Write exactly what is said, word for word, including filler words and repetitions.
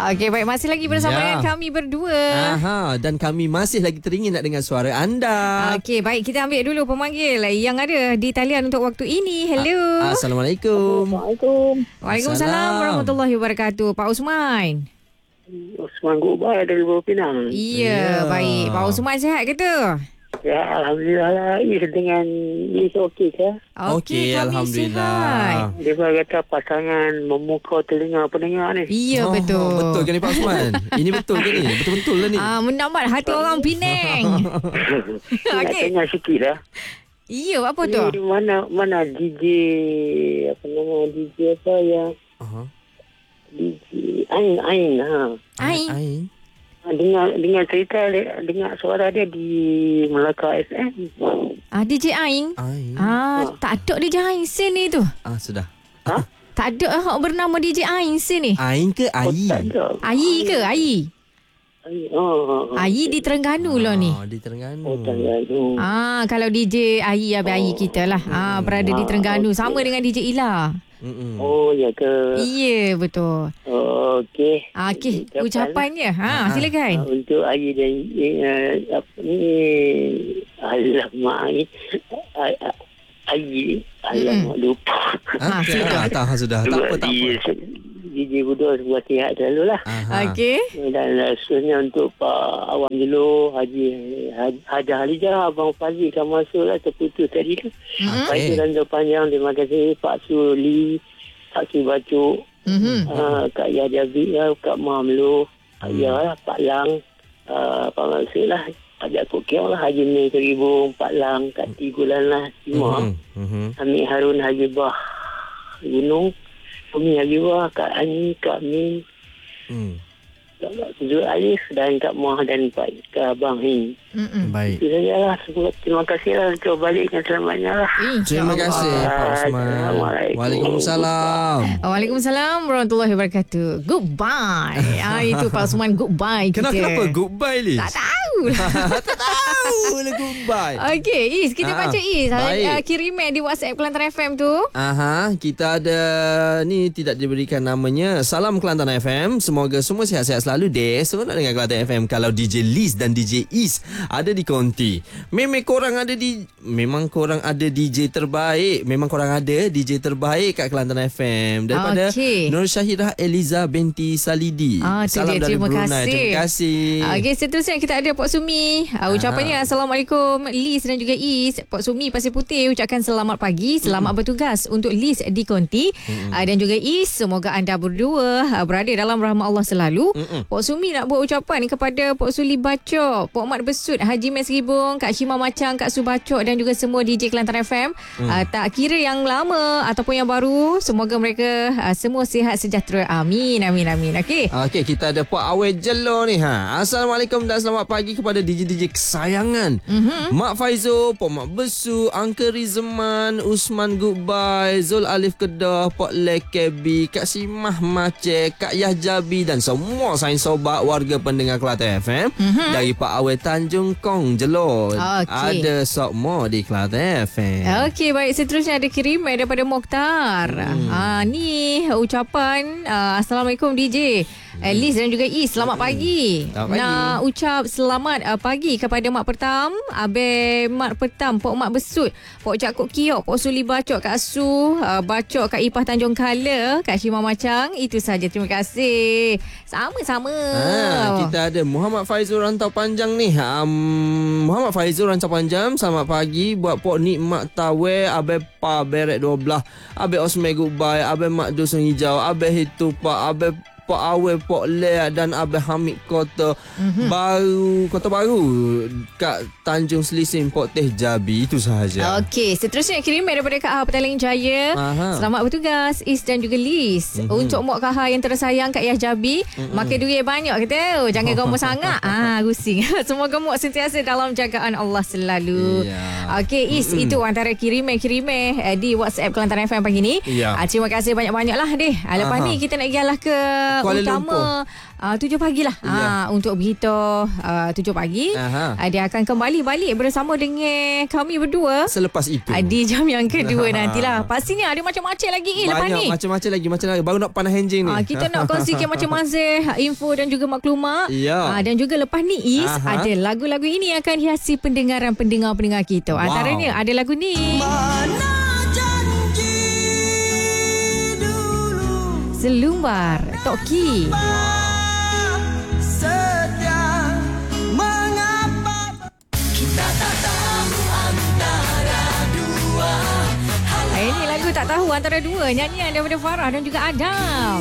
Okey, baik. Masih lagi bersama Ya. dengan kami berdua. Aha, dan kami masih lagi teringin nak dengar suara anda. Okey, baik. Kita ambil dulu pemanggil yang ada di talian untuk waktu ini. Hello. A- Assalamualaikum. Assalamualaikum. Waalaikumsalam Salam. warahmatullahi wabarakatuh. Pak Usman. Osman Gubay dari Pulau Pinang. Ya, Ya. baik. Pak Usman sihat ke tu? Ya, Alhamdulillah lah. Is dengan Is okey ke? Okey, kami Alhamdulillah. sihat. Dia kata pasangan memukau telinga pendengar ni. Ya, Oh, betul. Betul ke ni Pak Usman? Ini betul ke ni? Betul-betul lah ni. Ah, menambat hati orang Penang. Nak Okey. tanya sikit lah. Ya, apa tu? Ni mana mana D J, apa nama D J apa yang Aha. D J Ain Ain ha. Ain. Ain. Dengar dengar cerita dengar suara dia di Melaka F M. Ah, D J Ain. Ain. Ah, tak ada D J Ain sini tu. Ah, sudah. Ha? Tak ada hak bernama D J Ain sini. Ain ke Oh, Ai? tak ada. Ayi ke? Ayi. Ain. Oh, oh, oh. Ayi di Terengganu lah ni. Oh, di Terengganu. Oh, tak ada. Ah, kalau D J Ayi Abang Ayi kita lah. Ah, berada di Terengganu sama dengan D J Ila. Mm-mm. Oh, ya ke? Iya, betul. Oh, okey. Ah, okey, Ucapan ucapannya. Ha, Ah, lah. silakan. Ah, untuk Ayi dan uh, apa ni? Alamak Ayi. Ay- ay- Ayi. Alamak lupa. Ah, Ah, sudah. ah, tak, sudah. Tak apa, tak apa. D J Budo sebuah sihat selalu lah. Aha. Okey. Dan khususnya untuk Pak Awang Jelo, Haji Haji Halijah, Abang Fazil kan masuk lah, terputus tadi tu. Mhm. Baik, itu rantai panjang. Terima kasih Pak Suli, Pak Subacuk, Mhm. uh, Kak Yah Jabi, uh, Kak Mamlu, Kak Yah lah, Pak Lang, uh, Pak Maksud lah, Pak Jakub Kiong lah, Haji Mei Keribung, Pak Lang, Kak Tigulan lah, semua. Mhm. Mhm. Amir Harun Haji Bah Gunung, Umi Habibah, Kak Ani, Kak Min, Hmm. Kak Zul Alif dan Kak Muah dan Pak Kak Abang Hin. Mhm. Baik. Itu sajalah. Terima kasih lah untuk balik yang selamatnya lah. Terima kasih Pak Usman. Assalamualaikum. Waalaikumsalam. Waalaikumsalam warahmatullahi wabarakatuh. Goodbye. Ah, itu Pak Usman goodbye kita. Kenapa, kenapa goodbye Liz? Tak tahu. tak tahu lah goodbye. Okey, Is, kita Ah, baca Is. baik. Uh, kiriman di WhatsApp Kelantan F M tu. Aha, kita ada ni tidak diberikan namanya. Salam Kelantan F M. Semoga semua sihat-sihat selalu deh. So nak dengar Kelantan F M kalau D J Liz dan D J Is ada di konti. Memang korang ada di memang korang ada D J terbaik. Memang korang ada D J terbaik kat Kelantan F M daripada Okey. Nur Syahirah Eliza binti Salidi. Ah, tu Salam dia. dari Terima Brunei. kasih. Terima kasih. Okey, seterusnya kita ada Pak Sumi. Uh, ucapannya Assalamualaikum Liz dan juga Is. Pak Sumi Pasir Putih ucapkan selamat pagi, selamat mm. bertugas untuk Liz di konti mm. uh, dan juga Is. Semoga anda berdua uh, berada dalam rahmat Allah selalu. Mm-mm. Pak Sumi nak buat ucapan kepada Pak Suli Bacok, Pak Mat Besut, Haji Mes Ribung, Kak Shima Macang, Kak Su Bacok dan juga semua D J Kelantan F M. Mm. Uh, tak kira yang lama ataupun yang baru, semoga mereka uh, semua sihat sejahtera. Amin, amin, amin. Okey. Okey, kita ada Pak Awet Jelo ni ha. Assalamualaikum dan selamat pagi kepada D J D J kesayangan. Mm-hmm. Mak Faizo, Pak Mak Besu, Uncle Rizman, Usman Goodbye, Zul Alif Kedah, Pak Lekebi, Kak Simah Mace, Kak Yah Jabi dan semua sains sobat warga pendengar Kelantan F M mm-hmm. dari Pak Awet Tanjung Kong Jelo. Okey. Ada sokmo di Kelantan F M. Okey, baik. Seterusnya ada kiriman daripada Mokhtar. Hmm. Ah, ni ucapan uh, Assalamualaikum D J. Hmm. Liz dan juga Is, selamat pagi. Selamat pagi. Nak ucap selamat uh, pagi kepada Mak Pertam, Abe Mak Pertam, Pok Mak Besut, Pok Jakub Kiok, Pok Suli Bacok, Kak Su, uh, Bacok, Kak Ipah Tanjung Kala, Kak Shima Macang. Itu saja. Terima kasih. Sama-sama. Ha, kita ada Muhammad Faizul Rantau Panjang ni. Um, Muhammad Faizul Rantau Panjang, selamat pagi buat Pok Nikmat Tawe, Abe Pa Berek dua belas, Abe Osme Goodbye, Abe Mak Dusun Hijau, Abe Hitupa, Abe Pak Awe, Pak Lea dan Abang Hamid Kota mm-hmm. Baru, Kota Baru kat Tanjung Selisin, Port Teh Jabi. Itu sahaja. Okey, seterusnya kiriman daripada Kak Ha Petaling Jaya. Aha. Selamat bertugas Is dan juga Liz. Mm-hmm. Untuk Mok Kak Ha yang tersayang Kak Yah Jabi, mm-hmm. makan duit banyak kata. Oh, jangan gemuk sangat. Ah, rusing. Semoga Mok sentiasa dalam jagaan Allah selalu. Yeah. Okey, Is, mm-hmm. itu antara kiriman-kiriman eh, di WhatsApp Kelantan F M pagi ni. Yeah. Ah, terima kasih banyak-banyak lah deh. Ah, lepas Aha. ni kita nak gialah ke Kuala utama uh, tujuh pagi lah. Ya. Uh, untuk berita uh, tujuh pagi. Aha. Uh, dia akan kembali balik bersama dengan kami berdua. Selepas itu. Uh, di jam yang kedua nantilah. Pastinya ada macam-macam lagi eh, lepas Banyak ni. macam-macam lagi. Macam lagi. Baru nak panah henjing ni. Uh, kita nak kongsikan macam-macam info dan juga maklumat. Ya. Uh, dan juga lepas ni Is, Aha. ada lagu-lagu ini akan hiasi pendengaran pendengar-pendengar kita. Wow. Antaranya ada lagu ni. Selumbar Toki. Eh, ini lagu tak tahu antara dua nyanyian daripada Farah dan juga Adam.